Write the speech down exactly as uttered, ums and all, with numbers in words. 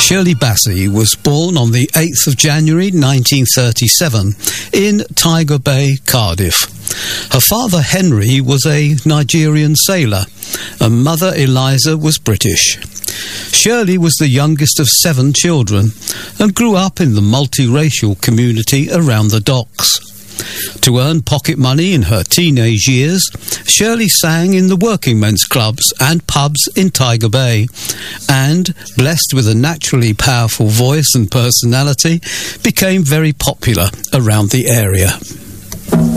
Shirley Bassey was born on the eighth of January nineteen thirty-seven in Tiger Bay, Cardiff. Her father Henry was a Nigerian sailor and mother Eliza was British. Shirley was the youngest of seven children and grew up in the multiracial community around the docks. To earn pocket money in her teenage years, Shirley sang in the working men's clubs and pubs in Tiger Bay, and, blessed with a naturally powerful voice and personality, became very popular around the area.